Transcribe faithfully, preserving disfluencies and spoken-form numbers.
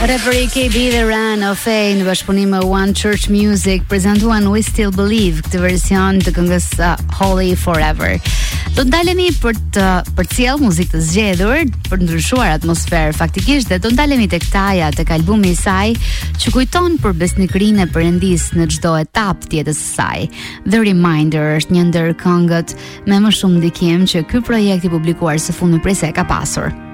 Rapperi K B dhe Ran of A në bashkëpunim me One Church Music prezantuan We Still Believe, këtë version të këngës uh, Holy Forever. Do të ndalemi për të përcjell muzikë të zgjedhur, për të ndryshuar atmosferë faktikisht, dhe do ndalemi tek Taja, tek albumi i saj, që kujton për besnikërinë e Perëndis në çdo etapë të jetës së saj. The Reminder është një ndër këngët me më shumë ndikim që ky projekt i publikuar së fundmi prej se ka pasur.